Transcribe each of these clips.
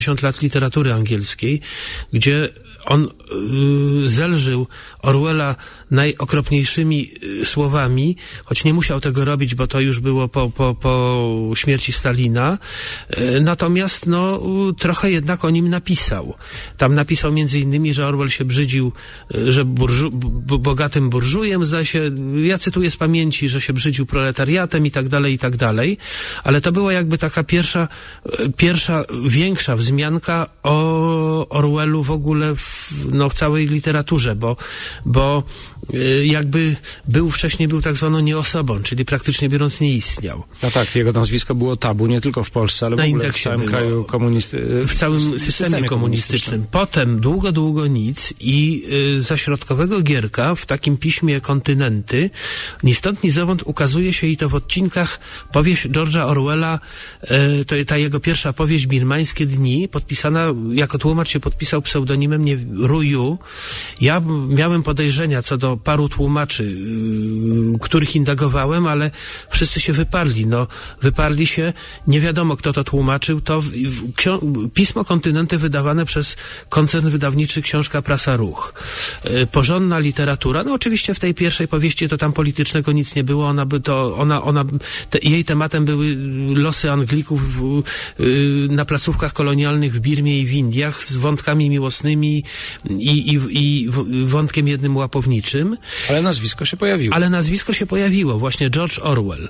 50 lat literatury angielskiej, gdzie on zelżył Orwella najokropniejszymi słowami, choć nie musiał tego robić, bo to już było po śmierci Stalina. Natomiast trochę jednak o nim napisał. Tam napisał między innymi, że Orwell się brzydził, że bogatym burżujem, zdaje się, ja cytuję z pamięci, że się brzydził proletariatem i tak dalej, ale to była jakby taka pierwsza większa wzmianka o Orwellu w ogóle w całej literaturze, bo jakby wcześniej był tak zwaną nieosobą, czyli praktycznie biorąc nie istniał. No tak, jego nazwisko było tabu nie tylko w Polsce, ale w ogóle w całym kraju w całym systemie komunistycznym. Potem długo nic i za środkowego Gierka w takim piśmie Kontynenty ni stąd ni zowąd ukazuje się i to w odcinkach powieść George'a Orwella, ta jego pierwsza powieść Birmańskie dni, podpisana, jako tłumacz się podpisał pseudonimem Ruju. Ja miałem podejrzenia co do paru tłumaczy, których indagowałem, ale wszyscy się wyparli. Wyparli się, nie wiadomo kto to tłumaczył. To pismo Kontynenty wydawane przez koncern wydawniczy Książka Prasa Ruch. Porządna literatura. Oczywiście w tej pierwszej powieści to tam politycznego nic nie było. Jej tematem były losy Anglików na placówkach kolonialnych w Birmie i w Indiach z wątkami miłosnymi i wątkiem jednym łapowniczym. Ale nazwisko się pojawiło. Właśnie George Orwell.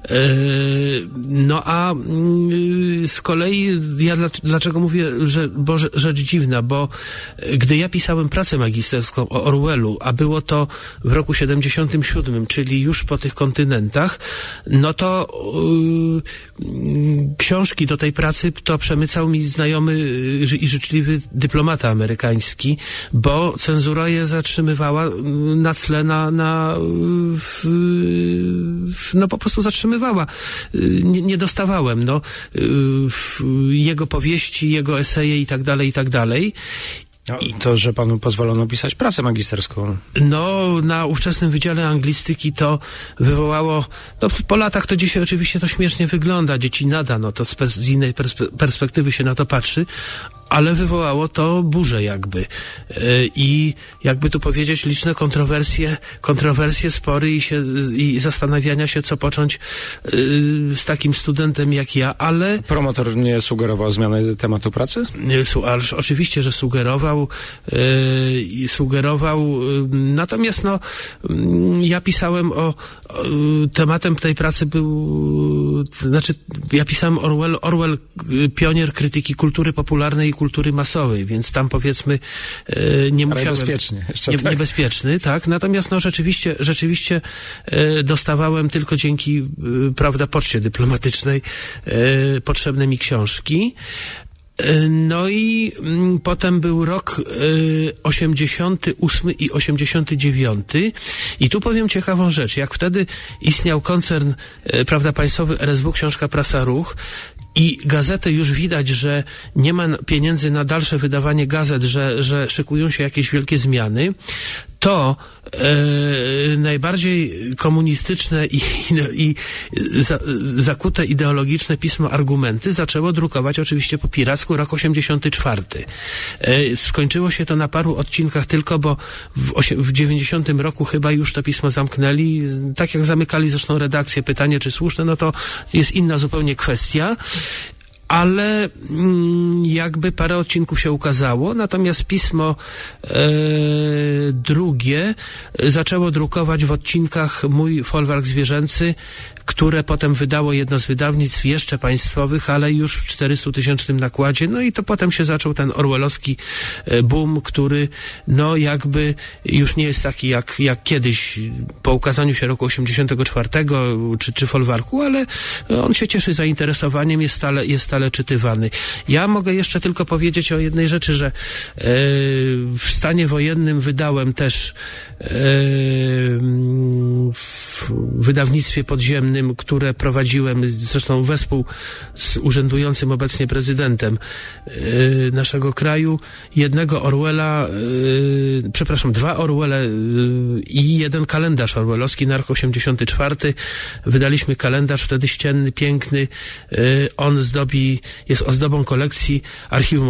A z kolei ja dlaczego mówię, że rzecz dziwna, bo gdy ja pisałem pracę magisterską o Orwellu, a było to w roku 77, czyli już po tych kontynentach, to książki do tej pracy to przemycał mi znajomy i życzliwy dyplomata amerykański, bo cenzura je zatrzymywała na tle po prostu zatrzymywała. Nie dostawałem, jego powieści, jego eseje i tak dalej. To, że panu pozwolono pisać pracę magisterską. Na ówczesnym Wydziale Anglistyki to wywołało, po latach to dzisiaj oczywiście to śmiesznie wygląda, dzieci nada, to z innej perspektywy się na to patrzy, ale wywołało to burzę jakby. I jakby tu powiedzieć, liczne kontrowersje, spory i zastanawiania się, co począć z takim studentem jak ja, ale... Promotor nie sugerował zmiany tematu pracy? Ależ oczywiście, że sugerował, natomiast ja pisałem tematem tej pracy ja pisałem Orwell, pionier krytyki kultury popularnej i kultury masowej, więc tam powiedzmy nie musiałem... Niebezpieczny, tak. Natomiast rzeczywiście dostawałem tylko dzięki, poczcie dyplomatycznej potrzebne mi książki. I potem był rok 88 i 89 i tu powiem ciekawą rzecz. Jak wtedy istniał koncern, państwowy RSW, Książka Prasa Ruch i gazety już widać, że nie ma pieniędzy na dalsze wydawanie gazet, że szykują się jakieś wielkie zmiany, to najbardziej komunistyczne i zakute ideologiczne pismo Argumenty zaczęło drukować oczywiście po piracku rok 84. Skończyło się to na paru odcinkach tylko, bo w 90 roku chyba już to pismo zamknęli, tak jak zamykali zresztą redakcję. Pytanie, czy słuszne, to jest inna zupełnie kwestia. Ale jakby parę odcinków się ukazało, natomiast pismo drugie zaczęło drukować w odcinkach Mój folwark zwierzęcy, które potem wydało jedno z wydawnictw jeszcze państwowych, ale już w 400-tysięcznym nakładzie. I to potem się zaczął ten orwellowski boom, który jakby już nie jest taki jak kiedyś po ukazaniu się roku 84 czy folwarku, ale on się cieszy zainteresowaniem, jest stale czytywany. Ja mogę jeszcze tylko powiedzieć o jednej rzeczy, że w stanie wojennym wydałem też w wydawnictwie podziemnym, które prowadziłem, zresztą wespół z urzędującym obecnie prezydentem naszego kraju, dwa Orwelle i jeden kalendarz orwellowski na rok 84. Wydaliśmy kalendarz wtedy ścienny, piękny. On zdobi jest ozdobą kolekcji Archiwum